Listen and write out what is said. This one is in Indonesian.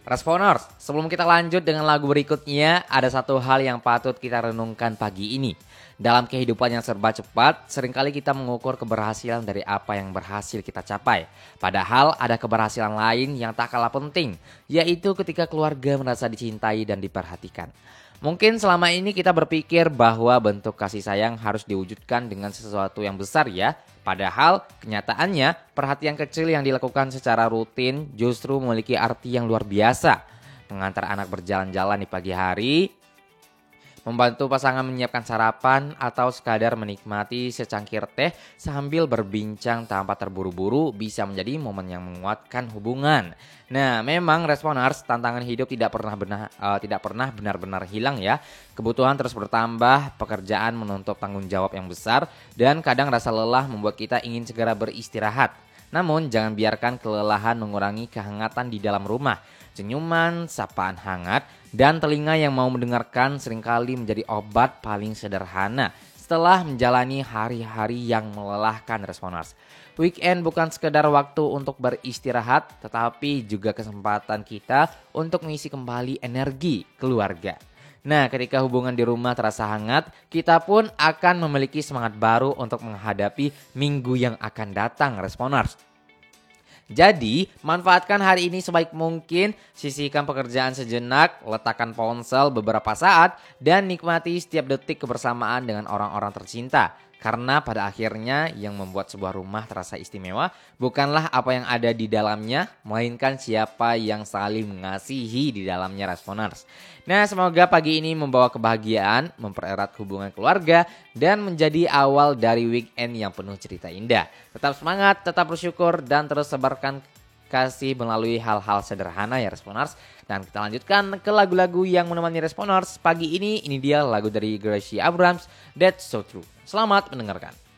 Responers, sebelum kita lanjut dengan lagu berikutnya, ada satu hal yang patut kita renungkan pagi ini. Dalam kehidupan yang serba cepat, seringkali kita mengukur keberhasilan dari apa yang berhasil kita capai. Padahal ada keberhasilan lain yang tak kalah penting, yaitu ketika keluarga merasa dicintai dan diperhatikan. Mungkin selama ini kita berpikir bahwa bentuk kasih sayang harus diwujudkan dengan sesuatu yang besar ya. Padahal kenyataannya perhatian kecil yang dilakukan secara rutin justru memiliki arti yang luar biasa. Mengantar anak berjalan-jalan di pagi hari, membantu pasangan menyiapkan sarapan, atau sekadar menikmati secangkir teh sambil berbincang tanpa terburu-buru bisa menjadi momen yang menguatkan hubungan. Nah, memang Responers, tantangan hidup tidak pernah benar-benar hilang ya. Kebutuhan terus bertambah, pekerjaan menuntut tanggung jawab yang besar, dan kadang rasa lelah membuat kita ingin segera beristirahat. Namun, jangan biarkan kelelahan mengurangi kehangatan di dalam rumah. Senyuman, sapaan hangat, dan telinga yang mau mendengarkan seringkali menjadi obat paling sederhana setelah menjalani hari-hari yang melelahkan Responers. Weekend bukan sekedar waktu untuk beristirahat, tetapi juga kesempatan kita untuk mengisi kembali energi keluarga. Nah, ketika hubungan di rumah terasa hangat, kita pun akan memiliki semangat baru untuk menghadapi minggu yang akan datang, Responers. Jadi, manfaatkan hari ini sebaik mungkin, sisihkan pekerjaan sejenak, letakkan ponsel beberapa saat, dan nikmati setiap detik kebersamaan dengan orang-orang tercinta. Karena pada akhirnya yang membuat sebuah rumah terasa istimewa bukanlah apa yang ada di dalamnya, melainkan siapa yang saling mengasihi di dalamnya, Responers. Nah, semoga pagi ini membawa kebahagiaan, mempererat hubungan keluarga, dan menjadi awal dari weekend yang penuh cerita indah. Tetap semangat, tetap bersyukur, dan terus sebarkan kasih melalui hal-hal sederhana ya Responers. Dan kita lanjutkan ke lagu-lagu yang menemani Responers pagi ini. Ini dia lagu dari Gracie Abrams, That's So True. Selamat mendengarkan.